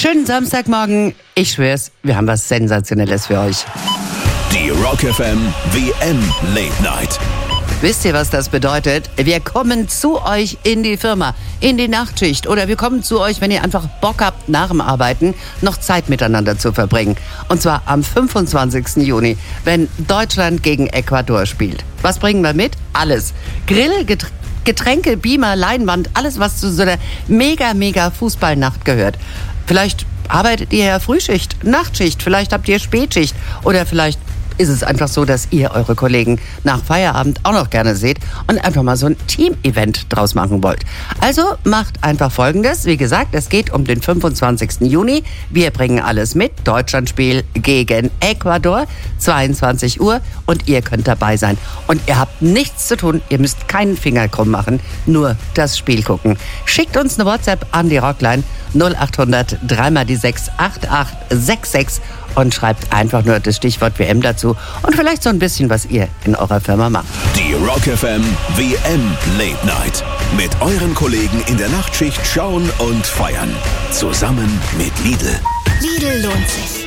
Schönen Samstagmorgen. Ich schwör's, wir haben was Sensationelles für euch. Die Rock FM WM Late Night. Wisst ihr, was das bedeutet? Wir kommen zu euch in die Firma, in die Nachtschicht. Oder wir kommen zu euch, wenn ihr einfach Bock habt, nach dem Arbeiten noch Zeit miteinander zu verbringen. Und zwar am 25. Juni, wenn Deutschland gegen Ecuador spielt. Was bringen wir mit? Alles. Grill, Getränke, Beamer, Leinwand, alles, was zu so einer mega Fußballnacht gehört. Vielleicht arbeitet ihr ja Frühschicht, Nachtschicht, vielleicht habt ihr Spätschicht oder vielleicht ist es einfach so, dass ihr eure Kollegen nach Feierabend auch noch gerne seht und einfach mal so ein Team-Event draus machen wollt. Also macht einfach Folgendes. Wie gesagt, es geht um den 25. Juni. Wir bringen alles mit. Deutschlandspiel gegen Ecuador, 22 Uhr und ihr könnt dabei sein. Und ihr habt nichts zu tun. Ihr müsst keinen Finger krumm machen, nur das Spiel gucken. Schickt uns eine WhatsApp an die Rockline 0800 3x6 8866 und schreibt einfach nur das Stichwort WM dazu und vielleicht so ein bisschen, was ihr in eurer Firma macht. Die Rock FM WM Late Night. Mit euren Kollegen in der Nachtschicht schauen und feiern. Zusammen mit Lidl. Lidl lohnt sich.